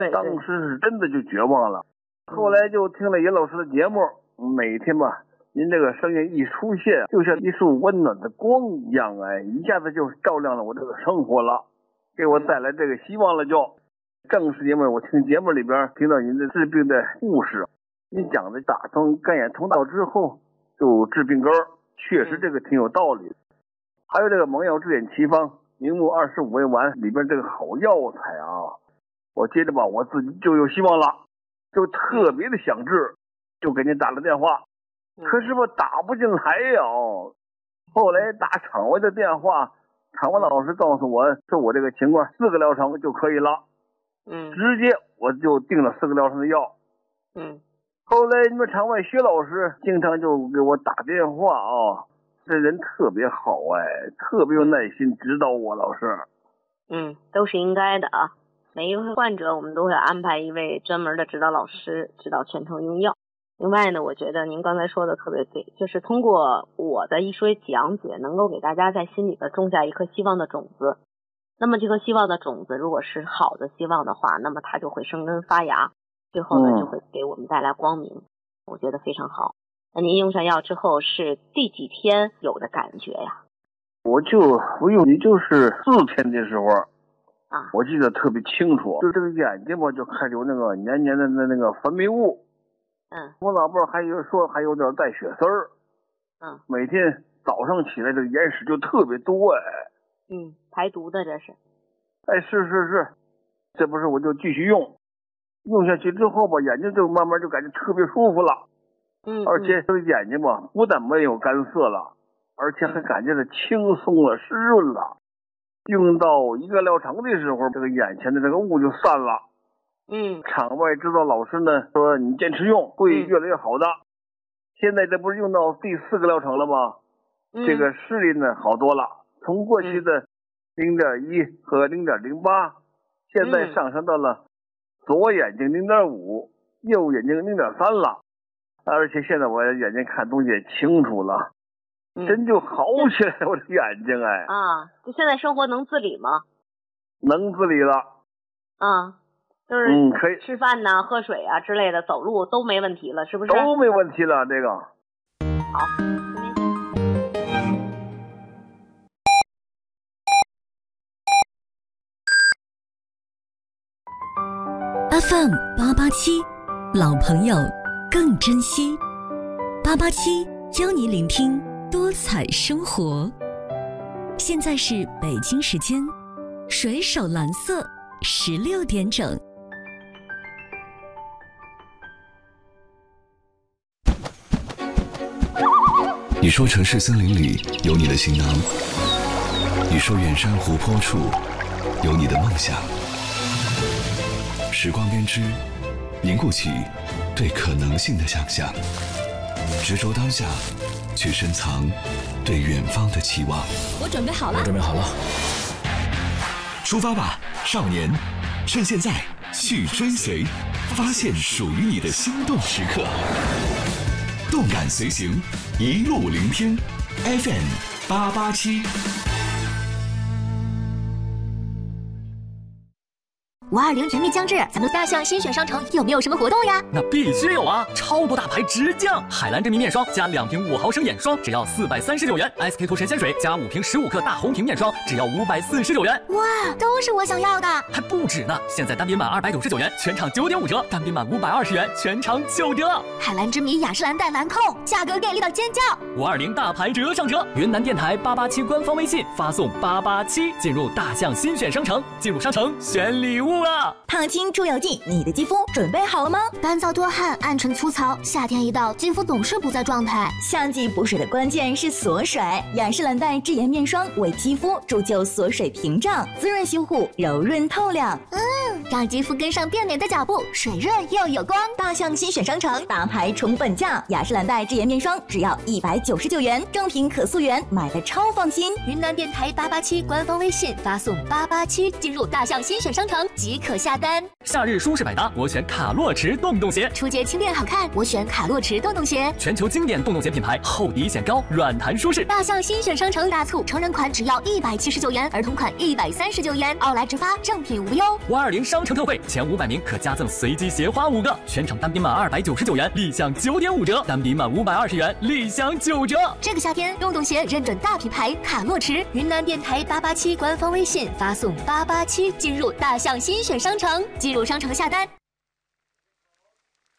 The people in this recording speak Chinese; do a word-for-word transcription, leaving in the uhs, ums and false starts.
当时是真的就绝望了。后来就听了严老师的节目，每天吧，您这个声音一出现，就像一束温暖的光一样，哎，一下子就照亮了我这个生活了，给我带来这个希望了就。正是因为我听节目里边听到您的治病的故事，您讲的打通肝眼通道之后就治病根儿，确实这个挺有道理。还有这个蒙药治眼奇方明目二十五味丸里边这个好药材啊，我接着吧我自己就有希望了，就特别的想治，就给您打了电话，可是我打不进来呀。后来打场外的电话，场外老师告诉我说我这个情况四个疗程就可以了。 嗯， 直接我就订了四个疗程的药。 嗯， 后来你们场外薛老师经常就给我打电话啊，这人特别好哎，特别有耐心指导我。老师， 嗯，都是应该的啊。每一位患者我们都会安排一位专门的指导老师指导全程用药。另外呢，我觉得您刚才说的特别对，就是通过我的一说讲解，能够给大家在心里边种下一颗希望的种子。那么这颗希望的种子如果是好的希望的话，那么它就会生根发芽，最后呢就会给我们带来光明。我觉得非常好。那您用上药之后是第几天有的感觉呀？ 我就服用也就是四天的时候啊， 我记得特别清楚，就这个眼睛吧就开始有那个黏黏的那那个分泌物。 嗯， 我老伴还有说还有点带血丝儿。 嗯， 每天早上起来这个眼屎就特别多哎。 嗯，排毒的这是。 哎，是是是，这不是我就继续用，用下去之后吧，眼睛就慢慢就感觉特别舒服了。 嗯， 而且这个眼睛吧，不但没有干涩了，而且还感觉是轻松了、湿润了。用到一个疗程的时候，这个眼前的这个雾就散了。 嗯， 场外指导老师呢说你坚持用会越来越好的。嗯、现在这不是用到第四个疗程了吗？ 嗯、 这个视力呢好多了。从过去的 零点一 和 零点零八， 现在上升到了左眼睛 零点五， 右眼睛 零点三 了。而且现在我眼睛看东西也清楚了，嗯、真就好起来我的眼睛哎。 啊，就现在生活能自理吗？ 能自理了。 啊，就是嗯，可以吃饭呐、喝水啊之类的，走路都没问题了，是不是？ 都没问题了，这个。 好。 F M 八八七，老朋友更珍惜。八八七教你聆听多彩生活。现在是北京时间水手蓝色十六点整。 你说城市森林里有你的行囊，你说远山湖泊处有你的梦想。时光编织，凝固起对可能性的想象，执着当下，去深藏对远方的期望。 我准备好了， 我准备好了，出发吧，少年！趁现在去追随，发现属于你的心动时刻。动感随行，一路聆听 F M 八八七。 五二零全面将至，咱们大象新选商城有没有什么活动呀？ 那必须有啊！超多大牌直降，海蓝真皮面霜加两瓶五毫升眼霜只要四百三十九元 ，S K two神仙水加五瓶十五克大红瓶面霜只要五百四十九元。 哇，都是我想要的！ 还不止呢，现在单品满二百九十九元，全场九点五折；单品满五百二十元，全场九折。 海蓝之谜雅诗兰黛兰蔻，价格给力到尖叫！ 五二零大牌折上折，云南电台八八七官方微信发送八八七进入大象新选商城，进入商城选礼物。 烫青出油剂，你的肌肤准备好了吗？干燥多汗，暗沉粗糙，夏天一到，肌肤总是不在状态。夏季补水的关键是锁水，雅诗兰黛智颜面霜为肌肤铸就锁水屏障，滋润修护，柔润透亮。嗯，让肌肤跟上变美的脚步，水润又有光。大象新选商城大牌重本价，雅诗兰黛智颜面霜只要一百九十九元，正品可溯源，买的超放心。云南电台八八七官方微信发送八八七进入大象新选商城。即即可下单。 夏日舒适百搭，我选卡洛驰洞洞鞋。 出街轻便好看，我选卡洛驰洞洞鞋。 全球经典洞洞鞋品牌，厚底显高，软弹舒适。 大象新选商城大促，成人款只要一百七十九元，儿童款一百三十九元，奥莱直发，正品无忧。 五二零商城特惠，前五百名可加赠随机鞋花五个，全场单品满二百九十九元，立享九点五折；单品满五百二十元，立享九折。 这个夏天，洞洞鞋认准大品牌卡洛驰，云南电台八八七官方微信发送八八七进入大象新选商城，进入商城下单。